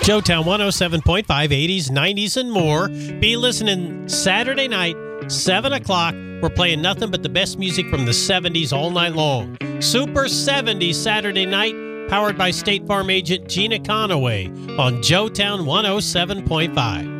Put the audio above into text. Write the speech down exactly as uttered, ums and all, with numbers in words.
Joetown one oh seven point five, eighties, nineties, and more. Be listening Saturday night, seven o'clock. We're playing nothing but the best music from the seventies all night long. Super seventies Saturday night, powered by State Farm agent Gina Conaway on Joetown one oh seven point five.